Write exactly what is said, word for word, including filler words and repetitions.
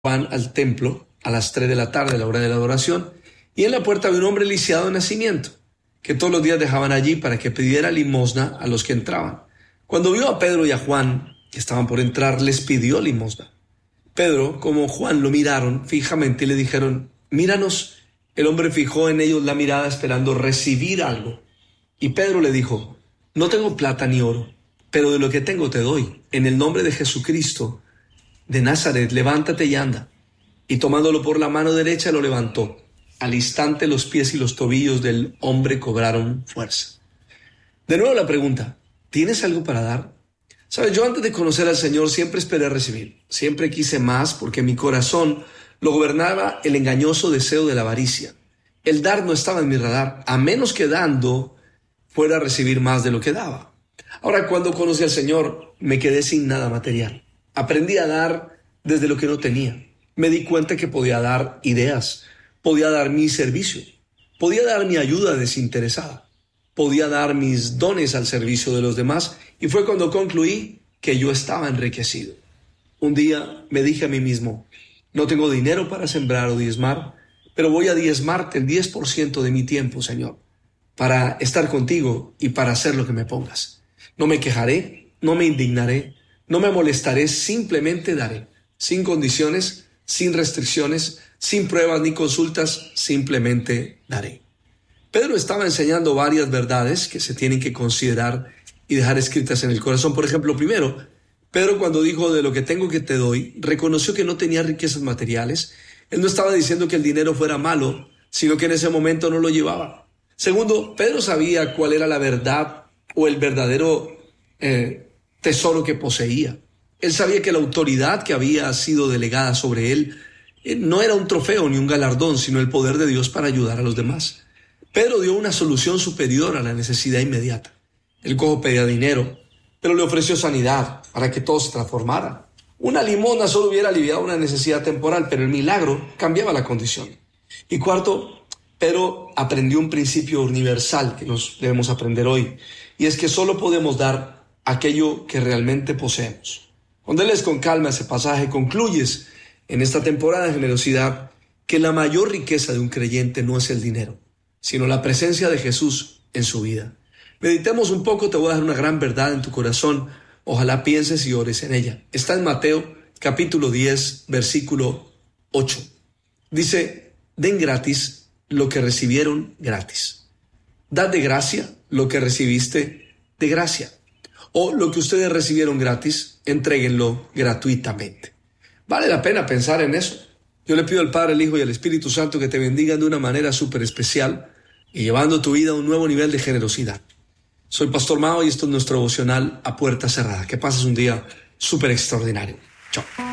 Juan al templo a las tres de la tarde, a la hora de la adoración, y en la puerta había un hombre lisiado de nacimiento, que todos los días dejaban allí para que pidiera limosna a los que entraban. Cuando vio a Pedro y a Juan, que estaban por entrar, les pidió limosna. Pedro, como Juan, lo miraron fijamente y le dijeron: míranos. El hombre fijó en ellos la mirada esperando recibir algo. Y Pedro le dijo: no tengo plata ni oro, pero de lo que tengo te doy. En el nombre de Jesucristo de Nazaret, levántate y anda. Y tomándolo por la mano derecha lo levantó. Al instante los pies y los tobillos del hombre cobraron fuerza. De nuevo la pregunta: ¿tienes algo para dar? Sabes, yo antes de conocer al Señor siempre esperé recibir. Siempre quise más porque mi corazón lo gobernaba el engañoso deseo de la avaricia. El dar no estaba en mi radar, a menos que dando fuera a recibir más de lo que daba. Ahora, cuando conocí al Señor, me quedé sin nada material. Aprendí a dar desde lo que no tenía. Me di cuenta que podía dar ideas, podía dar mi servicio, podía dar mi ayuda desinteresada, podía dar mis dones al servicio de los demás, y fue cuando concluí que yo estaba enriquecido. Un día me dije a mí mismo: no tengo dinero para sembrar o diezmar, pero voy a diezmarte el diez por ciento de mi tiempo, Señor, para estar contigo y para hacer lo que me pongas. No me quejaré, no me indignaré, no me molestaré, simplemente daré, sin condiciones, sin restricciones, sin pruebas ni consultas, simplemente daré. Pedro estaba enseñando varias verdades que se tienen que considerar y dejar escritas en el corazón. Por ejemplo, primero, Pedro, cuando dijo de lo que tengo que te doy, reconoció que no tenía riquezas materiales. Él no estaba diciendo que el dinero fuera malo, sino que en ese momento no lo llevaba. Segundo, Pedro sabía cuál era la verdad o el verdadero eh, tesoro que poseía. Él sabía que la autoridad que había sido delegada sobre él eh, no era un trofeo ni un galardón, sino el poder de Dios para ayudar a los demás. Pedro dio una solución superior a la necesidad inmediata. El cojo pedía dinero, pero le ofreció sanidad para que todo se transformara. Una limosna solo hubiera aliviado una necesidad temporal, pero el milagro cambiaba la condición. Y cuarto, Pedro aprendió un principio universal que nos debemos aprender hoy, y es que solo podemos dar aquello que realmente poseemos. Cuando lees con calma ese pasaje, concluyes en esta temporada de generosidad que la mayor riqueza de un creyente no es el dinero, sino la presencia de Jesús en su vida. Meditemos un poco, te voy a dar una gran verdad en tu corazón. Ojalá pienses y ores en ella. Está en Mateo capítulo diez, versículo ocho. Dice: den gratis lo que recibieron gratis. Dad de gracia lo que recibiste de gracia. O lo que ustedes recibieron gratis, entréguenlo gratuitamente. Vale la pena pensar en eso. Yo le pido al Padre, al Hijo y al Espíritu Santo que te bendigan de una manera súper especial y llevando tu vida a un nuevo nivel de generosidad. Soy Pastor Mao y esto es nuestro devocional A Puerta Cerrada. Que pases un día súper extraordinario. Chao.